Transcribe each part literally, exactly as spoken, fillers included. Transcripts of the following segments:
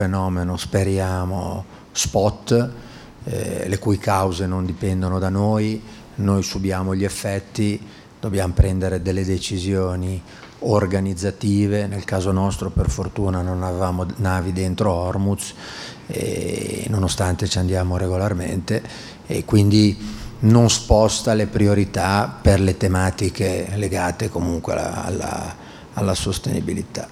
fenomeno, speriamo, spot, eh, le cui cause non dipendono da noi, noi subiamo gli effetti, dobbiamo prendere delle decisioni organizzative. Nel caso nostro per fortuna non avevamo navi dentro Hormuz, e nonostante ci andiamo regolarmente, e quindi non sposta le priorità per le tematiche legate comunque alla, alla, alla sostenibilità.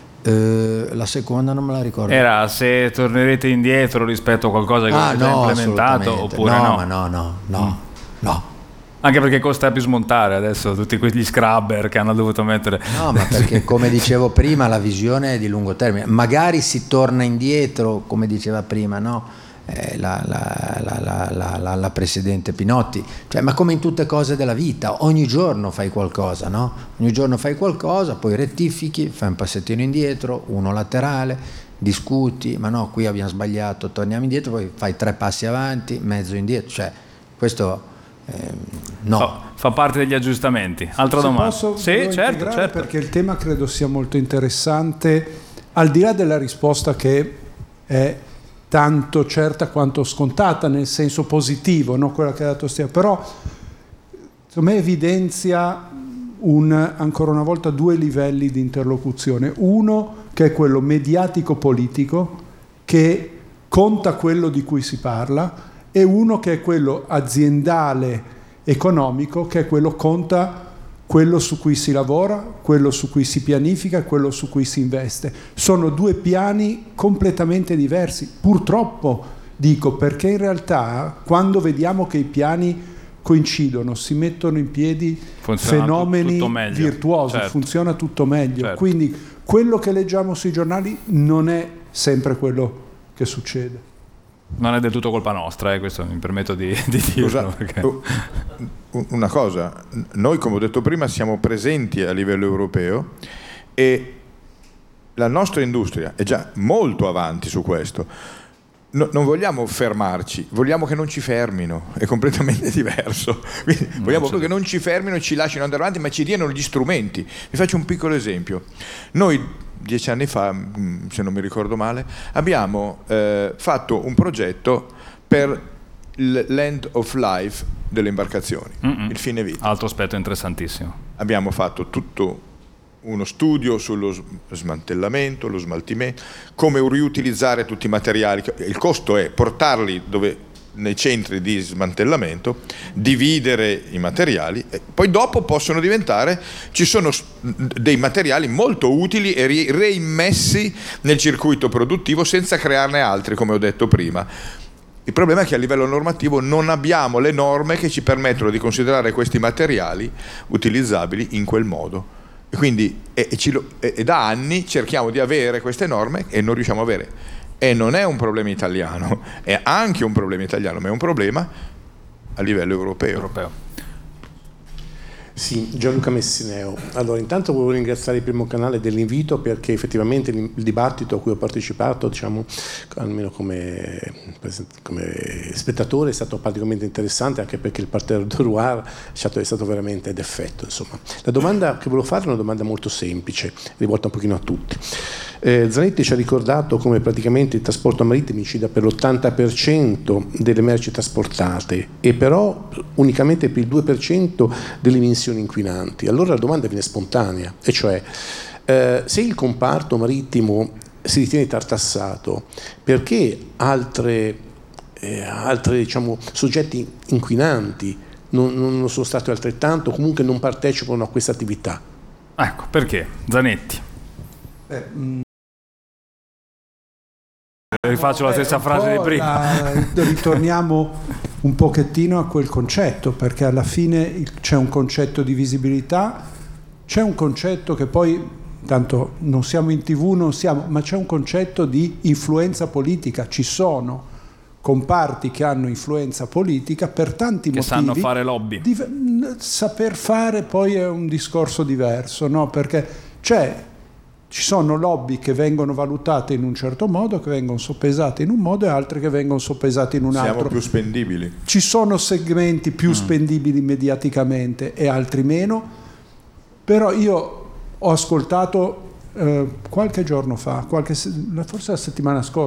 Eh, la seconda non me la ricordo. Era se tornerete indietro rispetto a qualcosa che ah, avete no, già implementato oppure no? No, ma no, no, no, mm. no. Anche perché costa più smontare adesso tutti quegli scrubber che hanno dovuto mettere. No, ma perché come dicevo prima la visione è di lungo termine. Magari si torna indietro, come diceva prima, no? Eh, la, la, la, la, la, la, la Presidente Pinotti. Cioè, ma come in tutte cose della vita, ogni giorno fai qualcosa, no? Ogni giorno fai qualcosa, poi rettifichi, fai un passettino indietro, uno laterale, discuti, ma no, qui abbiamo sbagliato, torniamo indietro, poi fai tre passi avanti, mezzo indietro. Cioè, questo... Eh, no. Fa, fa parte degli aggiustamenti. Altra Se domanda? Posso sì, certo, certo. Perché il tema credo sia molto interessante, al di là della risposta che è tanto certa quanto scontata nel senso positivo, no? Quella che ha dato Stia, però secondo me evidenzia un, ancora una volta due livelli di interlocuzione. Uno che è quello mediatico-politico, che conta quello di cui si parla, e uno che è quello aziendale economico, che è quello conta quello su cui si lavora, quello su cui si pianifica, quello su cui si investe. Sono due piani completamente diversi, purtroppo dico, perché in realtà quando vediamo che i piani coincidono, si mettono in piedi funziona fenomeni tutto virtuosi, certo. Funziona tutto meglio. Certo. Quindi quello che leggiamo sui giornali non è sempre quello che succede. Non è del tutto colpa nostra, eh, questo mi permetto di, di dirlo. Perché... Una cosa, noi come ho detto prima siamo presenti a livello europeo e la nostra industria è già molto avanti su questo. No, non vogliamo fermarci, vogliamo che non ci fermino, è completamente diverso. Quindi vogliamo proprio che non ci fermino e ci lasciano andare avanti, ma ci diano gli strumenti. Vi faccio un piccolo esempio. Noi dieci anni fa, se non mi ricordo male, abbiamo eh, fatto un progetto per l'end of life delle imbarcazioni, Mm-mm. il fine vita. Altro aspetto interessantissimo. Abbiamo fatto tutto uno studio sullo smantellamento, lo smaltimento, come riutilizzare tutti i materiali. Il costo è portarli dove nei centri di smantellamento, dividere i materiali e poi dopo possono diventare, ci sono dei materiali molto utili e reimmessi nel circuito produttivo senza crearne altri, come ho detto prima. Il problema è che a livello normativo non abbiamo le norme che ci permettono di considerare questi materiali utilizzabili in quel modo. E quindi e, e, ci, e, e da anni cerchiamo di avere queste norme e non riusciamo a avere. E non è un problema italiano, è anche un problema italiano, ma è un problema a livello europeo. europeo. Sì, Gianluca Messineo. Allora, intanto volevo ringraziare il Primo Canale dell'invito, perché effettivamente il dibattito a cui ho partecipato, diciamo, almeno come, come spettatore, è stato particolarmente interessante, anche perché il parterre de Rouen è stato veramente d'effetto. Insomma, la domanda che volevo fare è una domanda molto semplice, rivolta un pochino a tutti. Eh, Zanetti ci ha ricordato come praticamente il trasporto marittimo incida per l'ottanta per cento delle merci trasportate e però unicamente per il due per cento delle emissioni inquinanti. Allora la domanda viene spontanea, e cioè eh, se il comparto marittimo si ritiene tartassato, perché altre, eh, altre diciamo, soggetti inquinanti non, non sono stati altrettanto, comunque non partecipano a questa attività? Ecco, perché? Zanetti. Eh, mh... Rifaccio la stessa frase di prima. La, ritorniamo un pochettino a quel concetto, perché alla fine c'è un concetto di visibilità, c'è un concetto che poi, tanto non siamo in tv, non siamo, ma c'è un concetto di influenza politica. Ci sono comparti che hanno influenza politica per tanti che motivi. Che sanno fare lobby. Di, saper fare poi è un discorso diverso, no? Perché c'è Ci sono lobby che vengono valutate in un certo modo, che vengono soppesate in un modo, e altre che vengono soppesate in un Siamo altro. Siamo più spendibili. Ci sono segmenti più mm. spendibili mediaticamente e altri meno, però io ho ascoltato eh, qualche giorno fa, qualche, forse la settimana scorsa,